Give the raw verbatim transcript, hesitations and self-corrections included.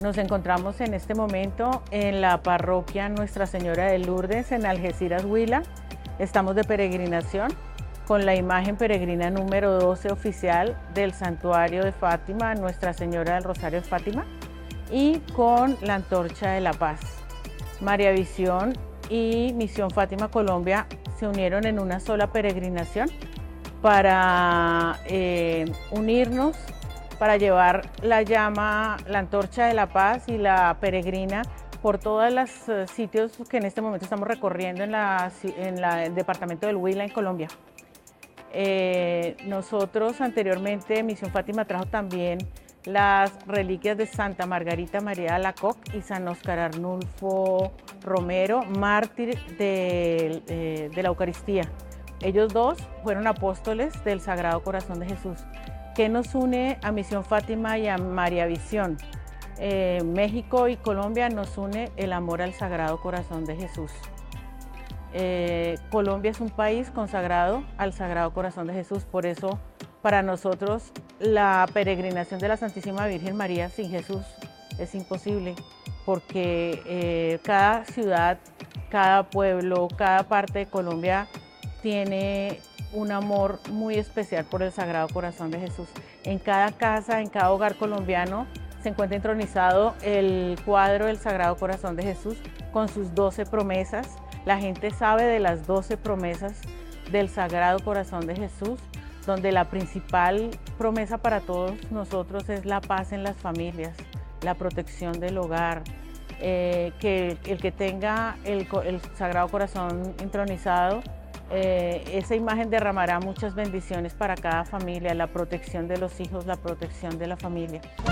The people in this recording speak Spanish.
Nos encontramos en este momento en la parroquia Nuestra Señora de Lourdes en Algeciras, Huila. Estamos de peregrinación con la imagen peregrina número doce oficial del Santuario de Fátima, Nuestra Señora del Rosario de Fátima, y con la Antorcha de la Paz. María Visión y Misión Fátima Colombia se unieron en una sola peregrinación para eh, unirnos, para llevar la llama, la Antorcha de la Paz y la peregrina por todos los uh, sitios que en este momento estamos recorriendo en, la, en la, el departamento del Huila, en Colombia. Eh, nosotros anteriormente, Misión Fátima trajo también las reliquias de Santa Margarita María Alacoque y San Óscar Arnulfo Romero, mártir de, eh, de la Eucaristía. Ellos dos fueron apóstoles del Sagrado Corazón de Jesús. ¿Qué nos une a Misión Fátima y a María Visión? Eh, México y Colombia nos une el amor al Sagrado Corazón de Jesús. Eh, Colombia es un país consagrado al Sagrado Corazón de Jesús, por eso para nosotros la peregrinación de la Santísima Virgen María sin Jesús es imposible, porque eh, cada ciudad, cada pueblo, cada parte de Colombia tiene un amor muy especial por el Sagrado Corazón de Jesús. En cada casa, en cada hogar colombiano se encuentra entronizado el cuadro del Sagrado Corazón de Jesús con sus doce promesas. La gente sabe de las doce promesas del Sagrado Corazón de Jesús, donde la principal promesa para todos nosotros es la paz en las familias, la protección del hogar, eh, que el que tenga el, el Sagrado Corazón entronizado, eh, esa imagen derramará muchas bendiciones para cada familia, la protección de los hijos, la protección de la familia.